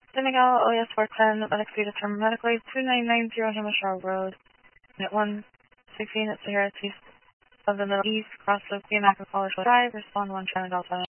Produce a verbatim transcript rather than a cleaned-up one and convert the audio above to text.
Senegal, O E S four ten, Linux be determined medically, two nine nine zero Hamishar Road, Unit one sixteen at Sahara East of the Middle East, cross of Biamaco College Drive, respond one China Delta.